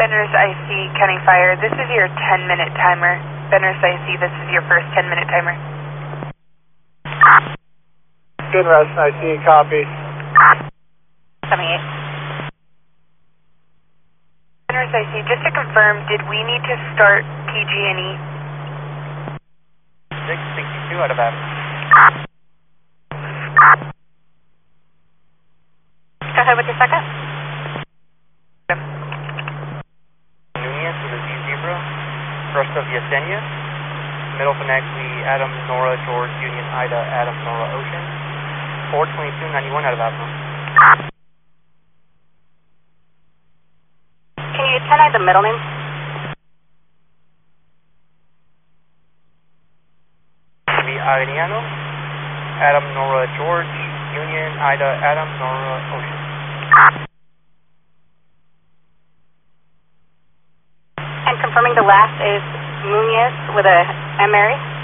Benners IC, County Fire. This is your 10-minute timer. Benners IC, this is your first 10-minute timer. Goodrest IC, copy. 78. Benners IC, just to confirm, did we need to start PG&E? 662 out of Adam. Go ahead with your second. Nunez with a Z Zebra. First of Yesenia. Middle connect, Adam, Nora, George, Union, Ida, Adam, Nora, Ocean. 42291 out of Adam. Can you 10-eye the middle name? Ariano, Adam, Nora, George, Union, Ida, Adam, Nora, Ocean. And confirming the last is Munoz with a Mary.